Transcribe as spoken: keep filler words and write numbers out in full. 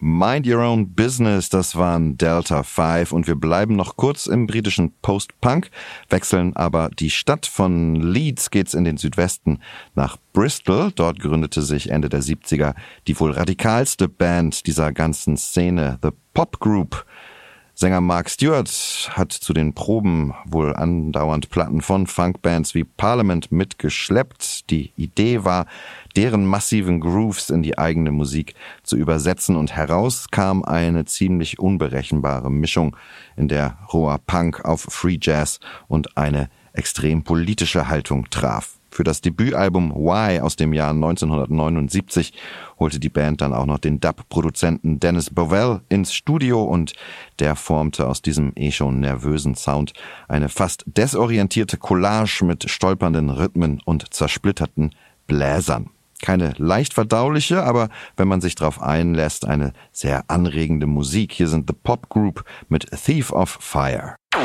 Mind Your Own Business, das waren Delta Five und wir bleiben noch kurz im britischen Post-Punk, wechseln aber die Stadt. Von Leeds geht's in den Südwesten nach Bristol. Dort gründete sich Ende der siebziger die wohl radikalste Band dieser ganzen Szene, The Pop Group. Sänger Mark Stewart hat zu den Proben wohl andauernd Platten von Funkbands wie Parliament mitgeschleppt. Die Idee war, deren massiven Grooves in die eigene Musik zu übersetzen, und heraus kam eine ziemlich unberechenbare Mischung, in der roher Punk auf Free Jazz und eine extrem politische Haltung traf. Für das Debütalbum Why aus dem Jahr neunzehnhundertneunundsiebzig holte die Band dann auch noch den Dub-Produzenten Dennis Bovell ins Studio, und der formte aus diesem eh schon nervösen Sound eine fast desorientierte Collage mit stolpernden Rhythmen und zersplitterten Bläsern. Keine leicht verdauliche, aber wenn man sich drauf einlässt, eine sehr anregende Musik. Hier sind The Pop Group mit Thief of Fire.